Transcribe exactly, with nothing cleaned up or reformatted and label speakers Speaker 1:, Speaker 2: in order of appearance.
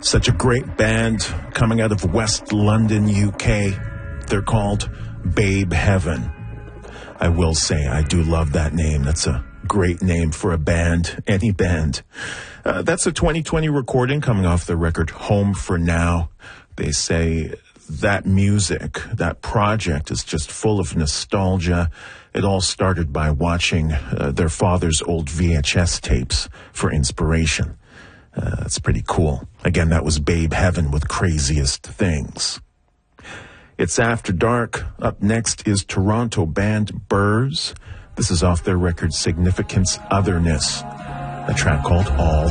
Speaker 1: Such a great band coming out of West London, U K. They're called Babe Heaven. I will say I do love that name. That's a great name for a band, any band. Uh, that's a twenty twenty recording coming off the record Home for Now. They say that music, that project is just full of nostalgia. It all started by watching uh, their father's old V H S tapes for inspiration. Uh, that's pretty cool. Again, that was Babe Heaven with Craziest Things. It's After Dark. Up next is Toronto band Burrs. This is off their record Significance Otherness, a track called All